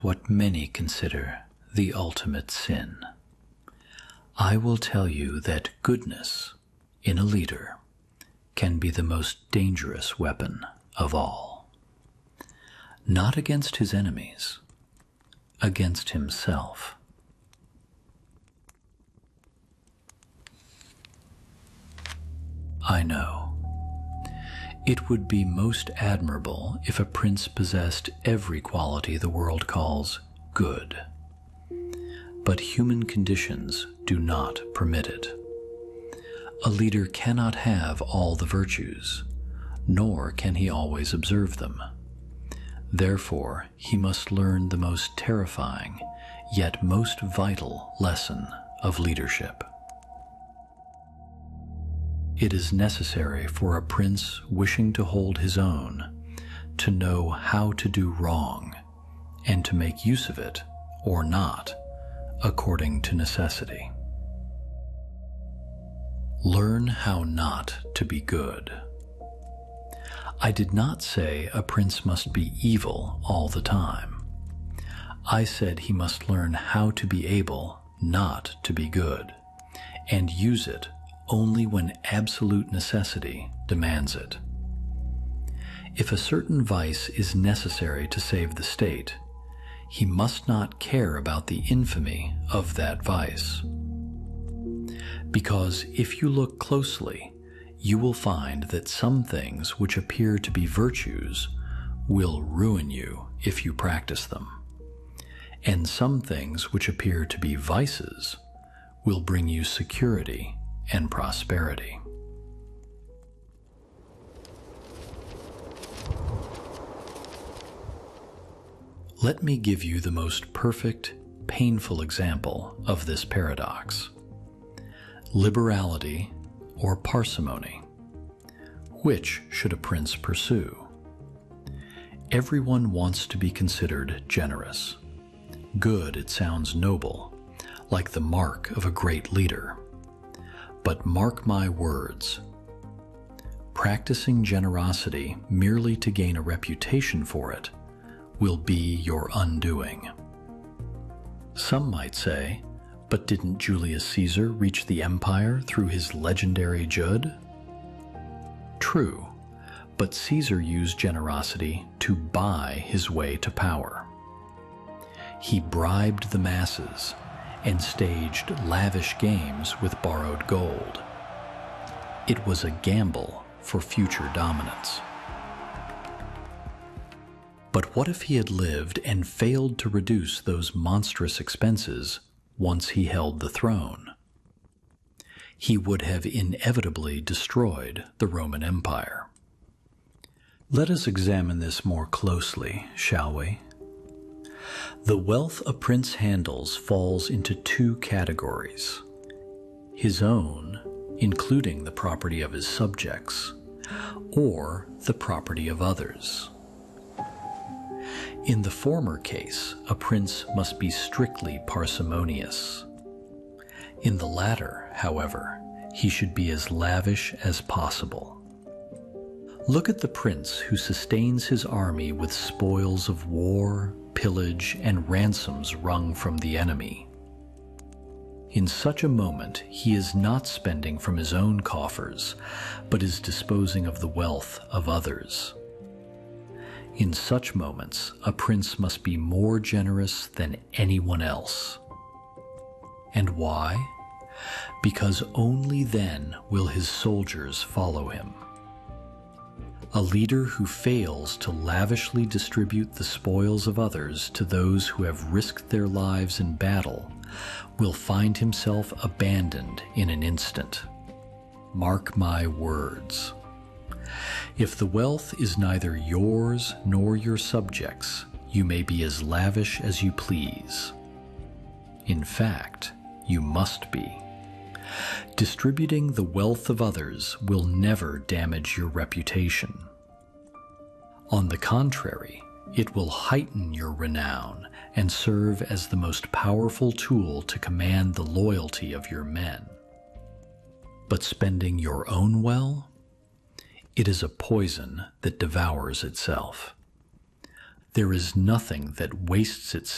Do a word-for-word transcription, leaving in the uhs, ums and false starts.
what many consider the ultimate sin. I will tell you that goodness in a leader can be the most dangerous weapon of all. Not against his enemies, against himself. I know. It would be most admirable if a prince possessed every quality the world calls good. But human conditions do not permit it. A leader cannot have all the virtues, nor can he always observe them. Therefore, he must learn the most terrifying, yet most vital lesson of leadership. It is necessary for a prince wishing to hold his own to know how to do wrong and to make use of it or not according to necessity. Learn how not to be good. I did not say a prince must be evil all the time. I said he must learn how to be able not to be good and use it only when absolute necessity demands it. If a certain vice is necessary to save the state, he must not care about the infamy of that vice. Because if you look closely, you will find that some things which appear to be virtues will ruin you if you practice them, and some things which appear to be vices will bring you security and prosperity. Let me give you the most perfect, painful example of this paradox. Liberality or parsimony. Which should a prince pursue? Everyone wants to be considered generous. Good, it sounds noble, like the mark of a great leader. But mark my words, practicing generosity merely to gain a reputation for it will be your undoing. Some might say, but didn't Julius Caesar reach the empire through his legendary Jud? True, but Caesar used generosity to buy his way to power. He bribed the masses and staged lavish games with borrowed gold. It was a gamble for future dominance. But what if he had lived and failed to reduce those monstrous expenses once he held the throne? He would have inevitably destroyed the Roman Empire. Let us examine this more closely, shall we? The wealth a prince handles falls into two categories: his own, including the property of his subjects, or the property of others. In the former case, a prince must be strictly parsimonious. In the latter, however, he should be as lavish as possible. Look at the prince who sustains his army with spoils of war, pillage, and ransoms wrung from the enemy. In such a moment, he is not spending from his own coffers, but is disposing of the wealth of others. In such moments, a prince must be more generous than anyone else. And why? Because only then will his soldiers follow him. A leader who fails to lavishly distribute the spoils of others to those who have risked their lives in battle will find himself abandoned in an instant. Mark my words. If the wealth is neither yours nor your subjects, you may be as lavish as you please. In fact, you must be. Distributing the wealth of others will never damage your reputation. On the contrary, it will heighten your renown and serve as the most powerful tool to command the loyalty of your men. But spending your own well? It is a poison that devours itself. There is nothing that wastes itself